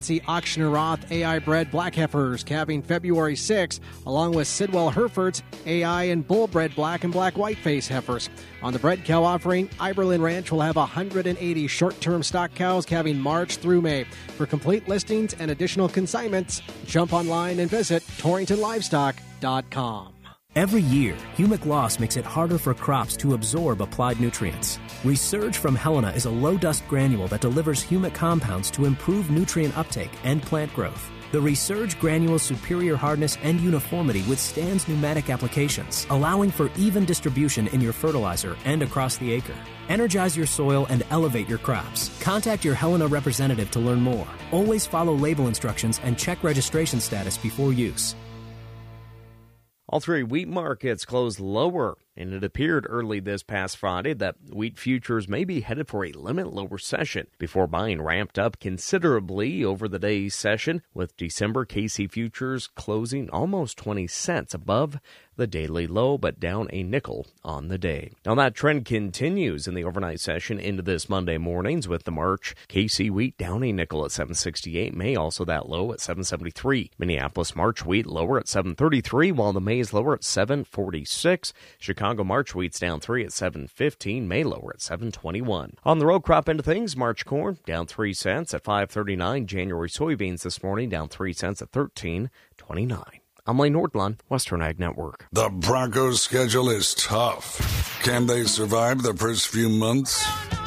See Auctioner Roth AI-bred black heifers calving February 6, along with Sidwell Herefords AI and bull-bred black and black whiteface heifers. On the bred cow offering, Iberlin Ranch will have 180 short-term stock cows calving March through May. For complete listings and additional consignments, jump online and visit TorringtonLivestock.com. Every year, humic loss makes it harder for crops to absorb applied nutrients. Resurge from Helena is a low-dust granule that delivers humic compounds to improve nutrient uptake and plant growth. The Resurge granule's superior hardness and uniformity withstands pneumatic applications, allowing for even distribution in your fertilizer and across the acre. Energize your soil and elevate your crops. Contact your Helena representative to learn more. Always follow label instructions and check registration status before use. All three wheat markets closed lower, and it appeared early this past Friday that wheat futures may be headed for a limit lower session before buying ramped up considerably over the day's session, with December KC futures closing almost 20 cents above the daily low, but down a nickel on the day. Now that trend continues in the overnight session into this Monday mornings, with the March KC wheat down a nickel at 7.68, May also that low at 7.73. Minneapolis March wheat lower at 7.33, while the May is lower at 7.46. Chicago March wheat's down 3 at 7.15, May lower at 7.21. On the row crop end of things, March corn down 3 cents at 5.39. January soybeans this morning down 3 cents at 13.29. I'm Lane Nordlund, Western Ag Network. The Broncos' schedule is tough. Can they survive the first few months?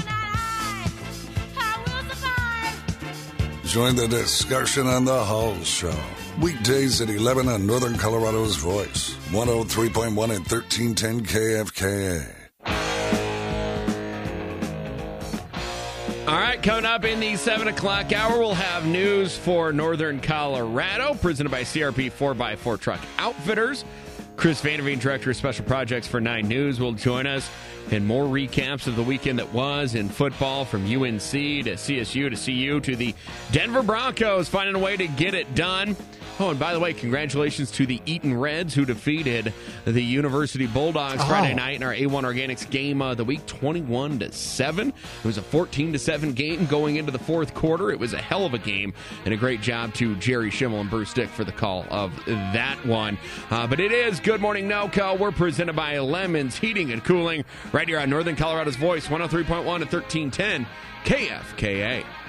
Join the discussion on The Hull Show. Weekdays at 11 on Northern Colorado's Voice. 103.1 and 1310 KFKA. All right, coming up in the 7 o'clock hour, we'll have news for Northern Colorado, presented by CRP 4x4 Truck Outfitters. Chris Vanderveen, Director of Special Projects for 9 News, will join us. And more recaps of the weekend that was in football, from UNC to CSU to CU to the Denver Broncos finding a way to get it done. Oh, and by the way, congratulations to the Eaton Reds, who defeated the University Bulldogs Friday night in our A1 Organics game of the week, 21-7. It was a 14-7 game going into the fourth quarter. It was a hell of a game, and a great job to Jerry Schimmel and Bruce Dick for the call of that one. But it is Good Morning NoCo. We're presented by Lemons Heating and Cooling, right here on Northern Colorado's Voice, 103.1 and 1310 KFKA.